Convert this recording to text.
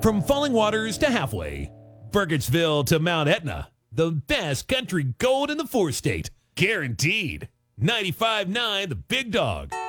From Falling Waters to Halfway, Burkittsville to Mount Etna, the best country gold in the four-state. Guaranteed. 95.9 The Big Dog.